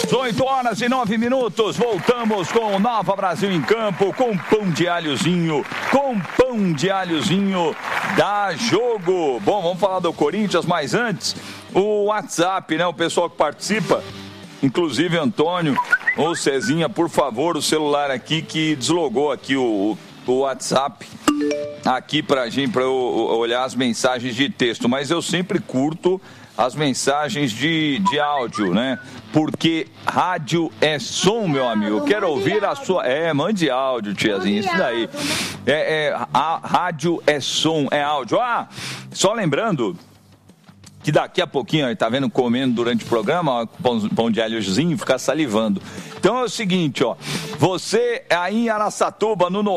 8h09. Voltamos com o Nova Brasil em Campo, com pão de alhozinho, dá jogo. Bom, vamos falar do Corinthians, mas antes, o WhatsApp, né? O pessoal que participa, inclusive Antônio ou Cezinha, por favor, o celular aqui que deslogou aqui o WhatsApp aqui pra gente, pra eu olhar as mensagens de texto, mas eu sempre curto as mensagens de áudio, né? Porque rádio é som, meu amigo. Eu quero ouvir a sua... mande áudio, tiazinha, isso daí. A rádio é som, é áudio. Só lembrando que daqui a pouquinho, tá vendo, comendo durante o programa, ó, pão de alhozinho, ficar salivando. Então é o seguinte, ó, você aí em Araçatuba, no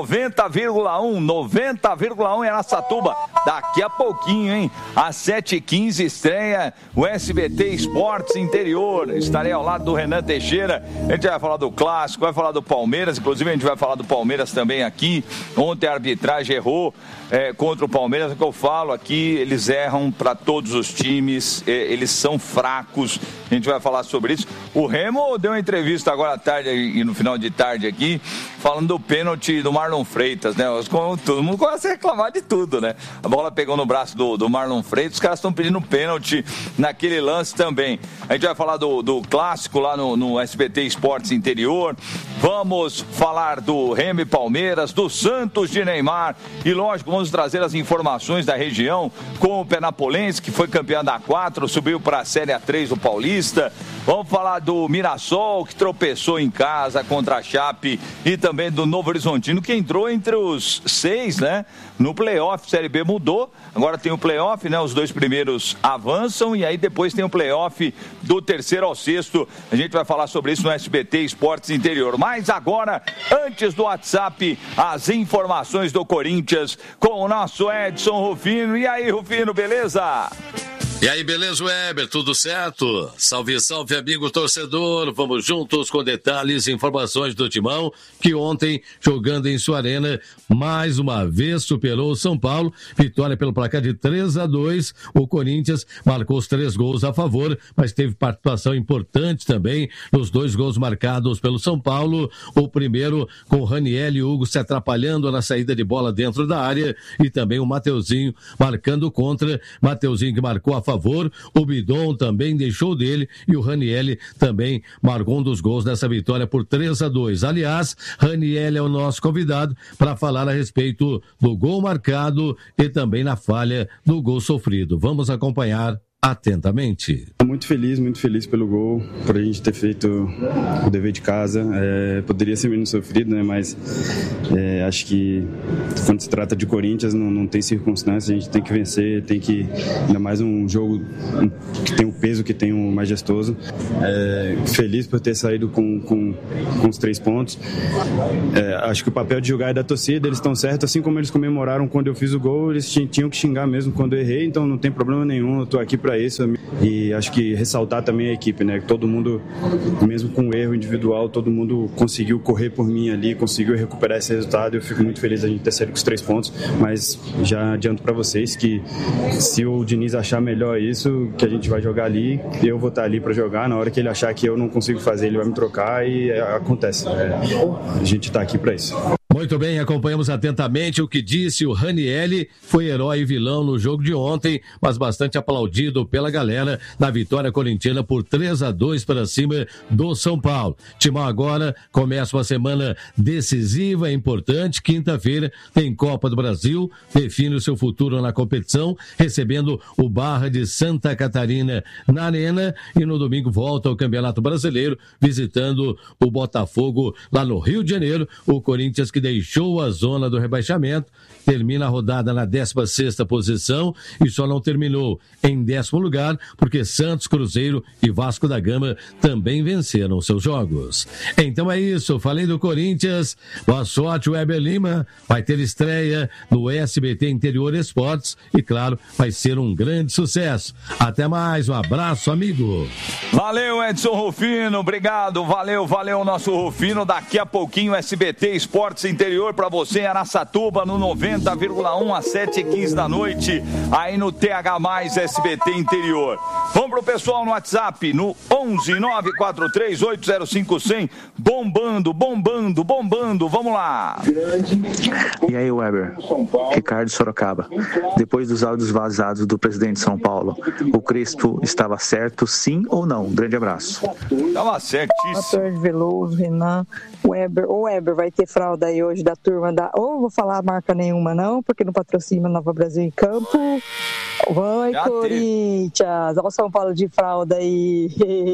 90,1 em Araçatuba, daqui a pouquinho, hein, às 7h15 estreia o SBT Esportes Interior. Estarei ao lado do Renan Teixeira, a gente vai falar do Clássico, vai falar do Palmeiras, inclusive a gente vai falar do Palmeiras também aqui. Ontem a arbitragem errou contra o Palmeiras, é o que eu falo aqui, eles erram para todos os times, eles são fracos, a gente vai falar sobre isso. O Remo deu uma entrevista agora à tarde e no final de tarde aqui, falando do pênalti do Marlon Freitas, né? Todo mundo começa a reclamar de tudo, né? A bola pegou no braço do Marlon Freitas, os caras estão pedindo pênalti naquele lance também. A gente vai falar do Clássico lá no SBT Esportes Interior, vamos falar do Remo e Palmeiras, do Santos de Neymar e, lógico, vamos trazer as informações da região com o Penapolense, que foi campeão da A4, subiu para a Série A3 do Paulista. Vamos falar do Mirassol, que tropeçou em casa contra a Chape, e também do Novo Horizontino, que entrou entre os 6, né? No playoff, Série B mudou, agora tem o playoff, né? Os 2 primeiros avançam e aí depois tem o playoff do 3º ao 6º. A gente vai falar sobre isso no SBT Esportes Interior. Mas agora, antes do WhatsApp, as informações do Corinthians com o nosso Edson Rufino. E aí, Rufino, beleza? E aí, beleza, Weber? Tudo certo? Salve, salve, amigo torcedor. Vamos juntos com detalhes e informações do Timão, que ontem, jogando em sua arena, mais uma vez superou o São Paulo. Vitória pelo placar de 3-2. O Corinthians marcou os 3 gols a favor, mas teve participação importante também nos 2 gols marcados pelo São Paulo. O primeiro com o Raniel e o Hugo se atrapalhando na saída de bola dentro da área, e também o Mateuzinho marcando contra. Mateuzinho que marcou a favor, o Bidon também deixou dele, e o Raniel também marcou um dos gols dessa vitória por 3-2. Aliás, Raniel é o nosso convidado para falar a respeito do gol marcado e também na falha do gol sofrido. Vamos acompanhar atentamente. Muito feliz pelo gol, por a gente ter feito o dever de casa. Poderia ser menos sofrido, né? Mas acho que quando se trata de Corinthians não tem circunstância, a gente tem que vencer, tem que, ainda mais um jogo que tem o peso que tem o majestoso. Feliz por ter saído com os 3 pontos. Acho que o papel de jogar é da torcida, eles estão certos, assim como eles comemoraram quando eu fiz o gol, eles tinham que xingar mesmo quando eu errei, então não tem problema nenhum, eu tô aqui para isso. E acho que ressaltar também a equipe, né? Todo mundo, mesmo com um erro individual, todo mundo conseguiu correr por mim ali, conseguiu recuperar esse resultado. Eu fico muito feliz da gente ter saído com os 3 pontos, mas já adianto para vocês que se o Diniz achar melhor isso, que a gente vai jogar ali, eu vou estar ali para jogar. Na hora que ele achar que eu não consigo fazer, ele vai me trocar e acontece. A gente está aqui para isso. Muito bem, acompanhamos atentamente o que disse o Raniel. Foi herói e vilão no jogo de ontem, mas bastante aplaudido pela galera na vitória corintiana por 3-2 para cima do São Paulo. Timão agora começa uma semana decisiva e importante. Quinta-feira tem Copa do Brasil, define o seu futuro na competição, recebendo o Barra de Santa Catarina na Arena, e no domingo volta ao Campeonato Brasileiro, visitando o Botafogo lá no Rio de Janeiro. O Corinthians, que deixou a zona do rebaixamento, termina a rodada na 16ª posição e só não terminou em 10º lugar porque Santos, Cruzeiro e Vasco da Gama também venceram seus jogos. Então é isso, falei do Corinthians. Boa sorte, Weber Lima. Vai ter estreia no SBT Interior Esportes e, claro, vai ser um grande sucesso. Até mais, um abraço, amigo. Valeu, Edson Rufino, obrigado, valeu, nosso Rufino. Daqui a pouquinho, SBT Esportes Interior para você em Araçatuba no 90,1 às 7h15 da noite, aí no TH+ SBT Interior. Vamos pro pessoal no WhatsApp, no 11 943 805 100, bombando, vamos lá. E aí, Weber, Ricardo Sorocaba. Depois dos áudios vazados do presidente de São Paulo, o Crespo estava certo, sim ou não? Um grande abraço. Estava certíssimo. Boa tarde, Veloso, Renan, Weber. O Weber vai ter fralda aí hoje da turma da... Ou vou falar marca nenhuma não, porque não patrocina Nova Brasil em Campo. Vai, já Corinthians. Olha o São Paulo de fralda aí,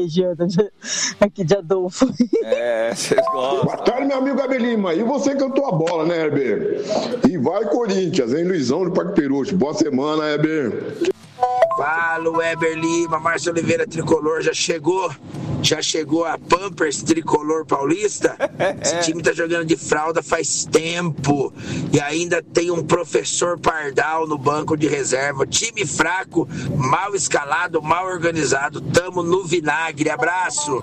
aqui de Adolfo. Vocês gostam. Boa tarde, meu amigo Gabi Lima. E você cantou a bola, né, Heber? E vai, Corinthians, hein, Luizão do Parque Peruche. Boa semana, Heber. Fala, Weber Lima, Márcio Oliveira Tricolor, já chegou a Pampers Tricolor Paulista? Esse time tá jogando de fralda faz tempo e ainda tem um professor Pardal no banco de reserva. Time fraco, mal escalado, mal organizado, tamo no vinagre. Abraço.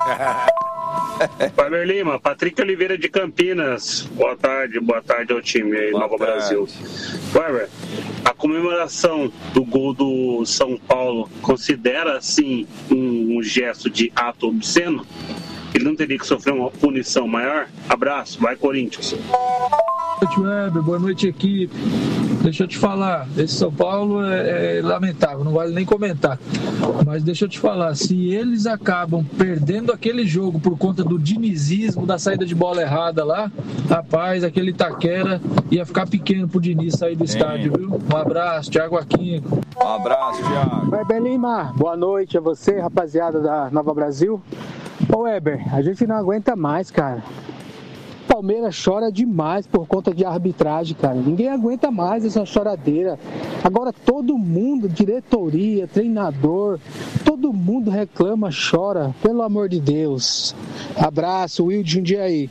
Weber Lima, Patrick Oliveira de Campinas. Boa tarde ao time aí, Nova Brasil. Weber, a comemoração do gol do São Paulo considera assim um gesto de ato obsceno? Ele não teria que sofrer uma punição maior? Abraço, vai Corinthians. Boa noite, Weber, boa noite, equipe. Deixa eu te falar, esse São Paulo é lamentável, não vale nem comentar. Mas deixa eu te falar, se eles acabam perdendo aquele jogo por conta do dinizismo, da saída de bola errada lá, rapaz, aquele Itaquera ia ficar pequeno pro Diniz sair do estádio, viu? Um abraço, Thiago Aquino. Um abraço, Thiago. Weber Lima, boa noite a você, rapaziada da Nova Brasil. Ô Weber, a gente não aguenta mais, cara. Palmeiras chora demais por conta de arbitragem, cara. Ninguém aguenta mais essa choradeira. Agora todo mundo, diretoria, treinador, todo mundo reclama, chora. Pelo amor de Deus. Abraço, Will de Jundiaí.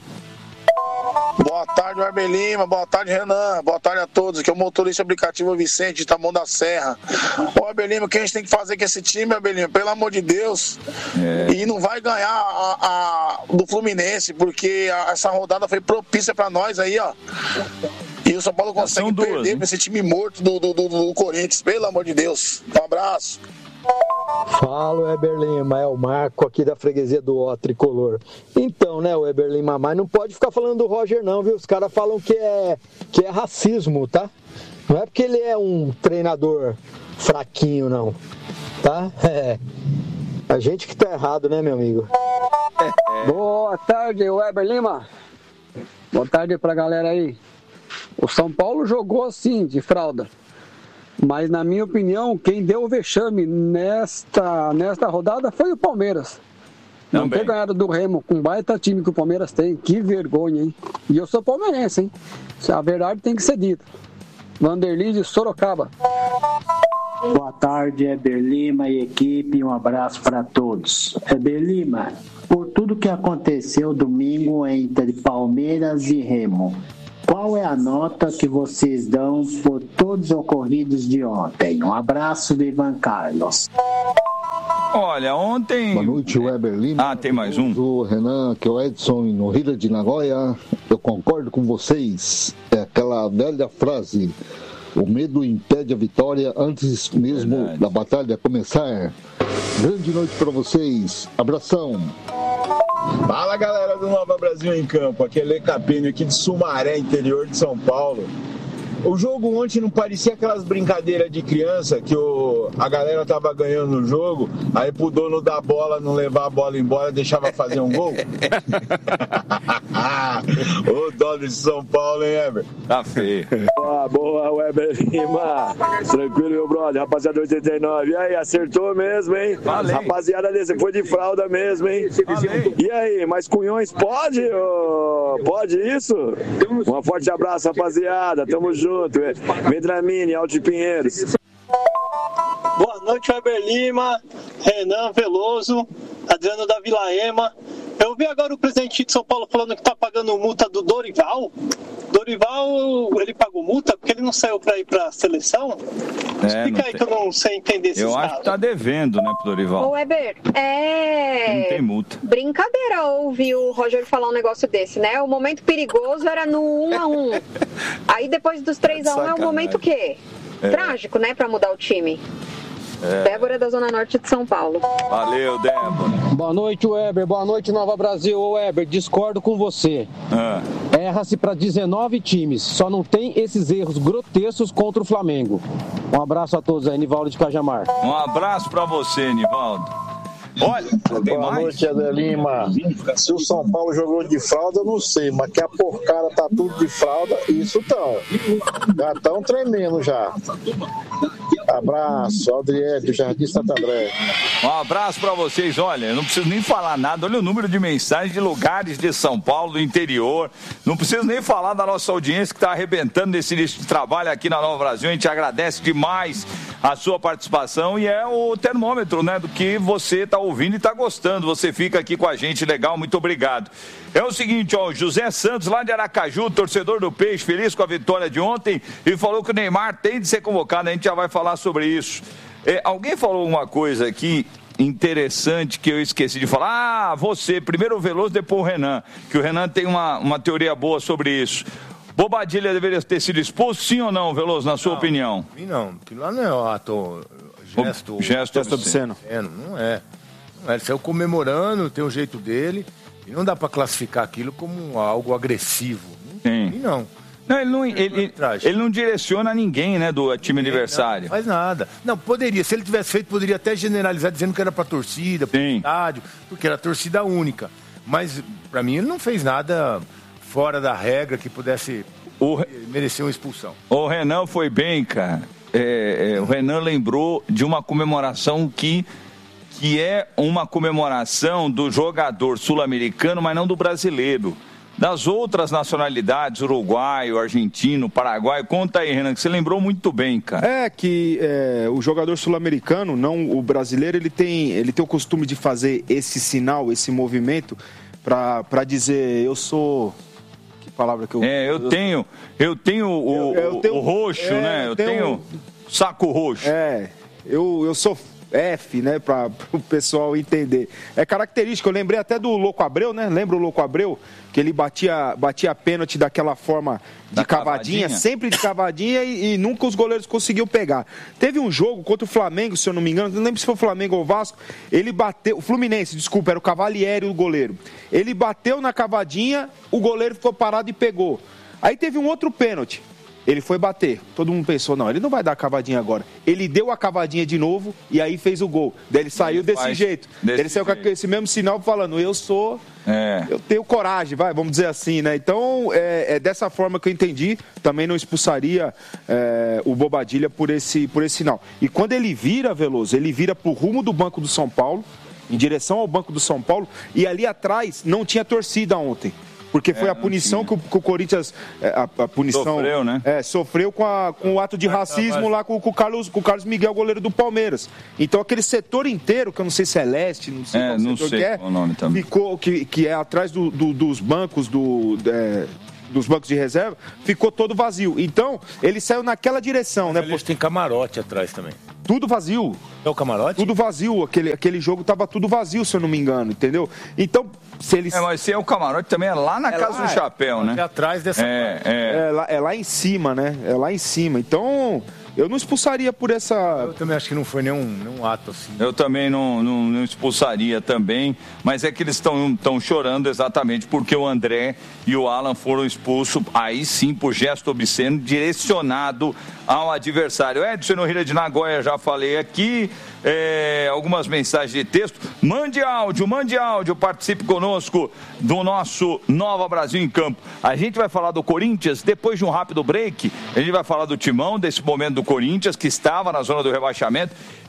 Boa tarde, Weber Lima. Boa tarde, Renan. Boa tarde a todos. Aqui é o motorista aplicativo Vicente, de Taboão da Serra. Ô, Weber Lima, o que a gente tem que fazer com esse time, Weber Lima? Pelo amor de Deus. E não vai ganhar do Fluminense, porque essa rodada foi propícia pra nós aí, ó. E o São Paulo consegue perder pra esse time morto do Corinthians. Pelo amor de Deus. Um abraço. Fala, Weber Lima, é o Marco aqui da freguesia do O Tricolor. Então, né, Weber Lima, mas não pode ficar falando do Roger não, viu? Os caras falam que é racismo, tá? Não é porque ele é um treinador fraquinho, não, tá? A gente que tá errado, né, meu amigo? Boa tarde, Weber Lima. Boa tarde pra galera aí. O São Paulo jogou assim, de fralda. Mas, na minha opinião, quem deu o vexame nesta rodada foi o Palmeiras. Não ter ganhado do Remo com o baita time que o Palmeiras tem. Que vergonha, hein? E eu sou palmeirense, hein? A verdade tem que ser dita. Vanderlei de Sorocaba. Boa tarde, Weber Lima e equipe. Um abraço para todos. Weber Lima, por tudo que aconteceu domingo entre Palmeiras e Remo, qual é a nota que vocês dão por todos os ocorridos de ontem? Um abraço do Ivan Carlos. Olha, ontem... Boa noite, Weber Lima. Tem mais um. O Renan, que é o Edson, no Rio de Nagoya. Eu concordo com vocês. É aquela velha frase: o medo impede a vitória antes mesmo da batalha começar. Grande noite para vocês. Abração. Fala, galera do Nova Brasil em Campo, aqui é Lê Capênio, aqui de Sumaré, interior de São Paulo. O jogo ontem não parecia aquelas brincadeiras de criança que a galera tava ganhando no jogo, aí pro dono da bola não levar a bola embora, deixava fazer um gol? Ô, dono de São Paulo, hein, Weber? Tá feio. Boa, Weber Lima. Tranquilo, meu brother, rapaziada 89. E aí, acertou mesmo, hein? Valeu. Rapaziada desse foi de fralda mesmo, hein? Valeu. E aí, mas Cunhões pode? Pode isso? Um forte abraço, rapaziada. Tamo junto. Medramini, Alto de Pinheiros. Boa noite, Weber Lima, Renan Veloso, Adriano da Vila Ema. Eu vi agora o presidente de São Paulo falando que tá pagando multa do Dorival. Dorival, ele pagou multa porque ele não saiu para ir para a seleção? Explica aí que eu não sei entender esses Eu acho que tá devendo, né, pro Dorival. Ô, Weber, Não tem multa. brincadeira ouvir o Roger falar um negócio desse, né? O momento perigoso era no 1-1. Aí depois dos 3-1 é um momento o quê? Trágico, né, para mudar o time. Débora da Zona Norte de São Paulo. Valeu, Débora. Boa noite, Weber. Boa noite, Nova Brasil. Ô, Weber, discordo com você. Erra-se para 19 times. Só não tem esses erros grotescos contra o Flamengo. Um abraço a todos aí, Nivaldo de Cajamar. Um abraço para você, Nivaldo. Olha, tem Boa mais? noite, Eder Lima. Se o São Paulo jogou de fralda, eu não sei, mas que a porcara tá tudo de fralda, isso tão. Já estão tremendo já. Abraço, Adriel, do Jardim Santo André. Um abraço para vocês. Olha, eu não preciso nem falar nada. Olha o número de mensagens de lugares de São Paulo, do interior. Não preciso nem falar da nossa audiência que está arrebentando nesse início de trabalho aqui na Nova Brasil. A gente agradece demais a sua participação e é o termômetro, né, do que você está ouvindo e está gostando. Você fica aqui com a gente, legal, muito obrigado. É o seguinte, ó, o José Santos, lá de Aracaju, torcedor do Peixe, feliz com a vitória de ontem e falou que o Neymar tem de ser convocado. A gente já vai falar sobre isso. Alguém falou uma coisa aqui interessante que eu esqueci de falar. Você, primeiro o Veloso, depois o Renan, que o Renan tem uma teoria boa sobre isso. Bobadilha deveria ter sido expulso, sim ou não, Veloso, na sua opinião? Não, porque lá não é o ato, gesto obsceno. Não é. Ele saiu comemorando, tem o jeito dele, e não dá para classificar aquilo como algo agressivo. Não. Não, ele não direciona ninguém, né, do time adversário. Não faz nada. Não, poderia, se ele tivesse feito, poderia até generalizar dizendo que era pra torcida, pro estádio, porque era torcida única. Mas, pra mim, ele não fez nada fora da regra que pudesse merecer uma expulsão. O Renan foi bem, cara. O Renan lembrou de uma comemoração que é uma comemoração do jogador sul-americano, mas não do brasileiro. Das outras nacionalidades, uruguaio, argentino, paraguaio. Conta aí, Renan, que você lembrou muito bem, cara. O jogador sul-americano, não o brasileiro, ele tem o costume de fazer esse sinal, esse movimento, para dizer, eu sou... Que palavra que eu... Eu tenho o roxo, né? Eu tenho saco roxo. Eu sou... F, né, para o pessoal entender. É característico, eu lembrei até do Louco Abreu, né? Lembra o Louco Abreu? Que ele batia pênalti daquela forma de cavadinha, sempre de cavadinha e nunca os goleiros conseguiam pegar. Teve um jogo contra o Flamengo, se eu não me engano, não lembro se foi o Flamengo ou o Vasco, ele bateu, o Fluminense, desculpa, era o Cavalieri o goleiro. Ele bateu na cavadinha, o goleiro ficou parado e pegou. Aí teve um outro pênalti. Ele foi bater. Todo mundo pensou, não, ele não vai dar a cavadinha agora. Ele deu a cavadinha de novo e aí fez o gol. Daí ele saiu desse jeito. Ele saiu com esse mesmo sinal falando, eu tenho coragem, vamos dizer assim, né? Então, é dessa forma que eu entendi. Também não expulsaria o Bobadilha por esse sinal. E quando ele vira, Veloso, ele vira pro rumo do Banco do São Paulo, em direção ao Banco do São Paulo, e ali atrás não tinha torcida ontem. Porque foi a punição que o Corinthians... A punição... Sofreu, né? Sofreu com o ato de racismo lá com o Carlos Miguel, goleiro do Palmeiras. Então aquele setor inteiro, que eu não sei se é leste, não sei qual setor que é, o nome também. Ficou, que é atrás dos bancos dos bancos de reserva, ficou todo vazio. Então, ele saiu naquela direção, né? Eles têm camarote atrás também. Tudo vazio. É o camarote? Tudo vazio. Aquele jogo tava tudo vazio, se eu não me engano, entendeu? Então, se eles... mas se é o camarote também é lá na Casa do Chapéu, né? É atrás dessa... É lá em cima, né? É lá em cima. Então... Eu não expulsaria por essa... Eu também acho que não foi nenhum ato assim. Eu também não expulsaria também, mas é que eles estão chorando exatamente porque o André e o Alan foram expulsos, aí sim, por gesto obsceno, direcionado ao adversário. Edson Nohira de Nagoya, já falei aqui, algumas mensagens de texto. Mande áudio, participe conosco do nosso Nova Brasil em Campo. A gente vai falar do Corinthians, depois de um rápido break, a gente vai falar do Timão, desse momento do Corinthians, que estava na zona do rebaixamento.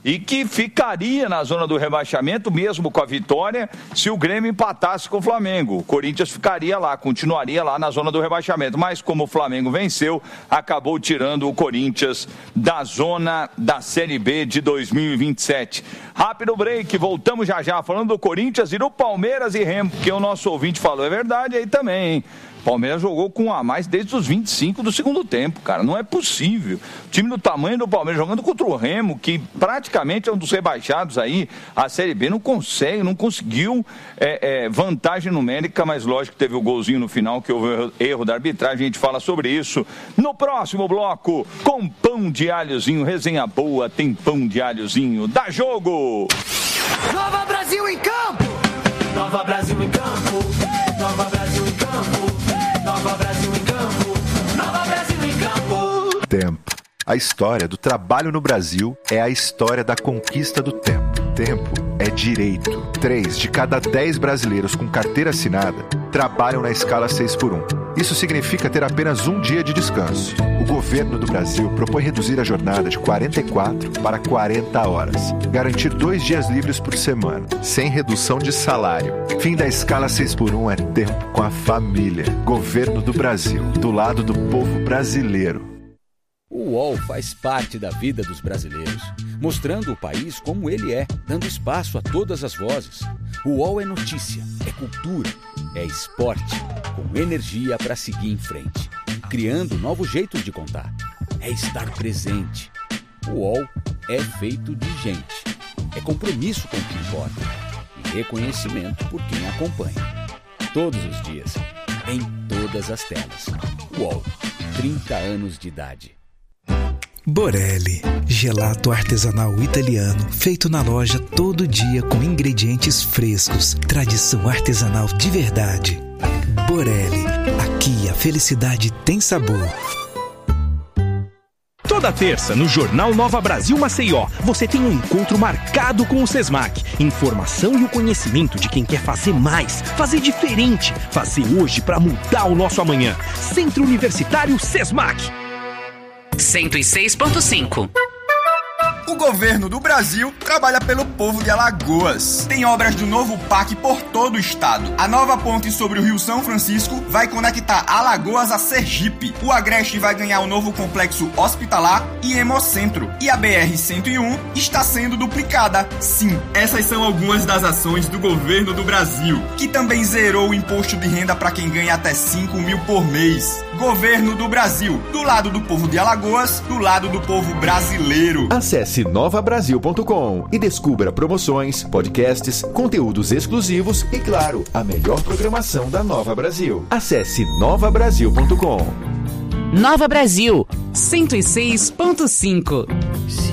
e que ficaria na zona do rebaixamento, mesmo com a vitória, se o Grêmio empatasse com o Flamengo. O Corinthians ficaria lá, continuaria lá na zona do rebaixamento, mas como o Flamengo venceu, acabou tirando o Corinthians da zona da Série B de 2027. Rápido break, voltamos já falando do Corinthians e do Palmeiras e Remo, que o nosso ouvinte falou, é verdade aí também, hein? Palmeiras jogou com um a mais desde os 25 do segundo tempo, cara, não é possível. O time do tamanho do Palmeiras jogando contra o Remo, que praticamente é um dos rebaixados aí, a Série B não conseguiu vantagem numérica, mas lógico que teve o golzinho no final, que houve erro da arbitragem, a gente fala sobre isso no próximo bloco, com pão de alhozinho, resenha boa, tem pão de alhozinho, dá jogo! Nova Brasil em campo! Nova Brasil em campo! Nova Brasil em campo! Nova Brasil em campo! Nova Brasil em campo! Tempo. A história do trabalho no Brasil é a história da conquista do tempo. Tempo é direito. 3 de cada 10 brasileiros com carteira assinada trabalham na escala 6x1. Isso significa ter apenas um dia de descanso. O governo do Brasil propõe reduzir a jornada de 44 para 40 horas. Garantir 2 dias livres por semana, sem redução de salário. Fim da escala 6x1 é tempo com a família. Governo do Brasil, do lado do povo brasileiro. O UOL faz parte da vida dos brasileiros, mostrando o país como ele é, dando espaço a todas as vozes. O UOL é notícia, é cultura, é esporte, com energia para seguir em frente, criando novos jeitos de contar. É estar presente. O UOL é feito de gente, é compromisso com o que importa e reconhecimento por quem acompanha. Todos os dias, em todas as telas. UOL, 30 anos de idade. Borelli, gelato artesanal italiano, feito na loja todo dia com ingredientes frescos, tradição artesanal de verdade. Borelli, aqui a felicidade tem sabor. Toda terça, no Jornal Nova Brasil Maceió, você tem um encontro marcado com o SESMAC. Informação e o conhecimento de quem quer fazer mais, fazer diferente, fazer hoje para mudar o nosso amanhã. Centro Universitário SESMAC. 106.5. O governo do Brasil trabalha pelo povo de Alagoas. Tem obras do novo PAC por todo o estado. A nova ponte sobre o Rio São Francisco vai conectar Alagoas a Sergipe. O Agreste vai ganhar um novo complexo hospitalar e hemocentro. E a BR-101 está sendo duplicada. Sim, essas são algumas das ações do governo do Brasil, que também zerou o imposto de renda para quem ganha até 5 mil por mês. Governo do Brasil, do lado do povo de Alagoas, do lado do povo brasileiro. Acesse novabrasil.com e descubra promoções, podcasts, conteúdos exclusivos e, claro, a melhor programação da Nova Brasil. Acesse novabrasil.com. Nova Brasil, 106.5.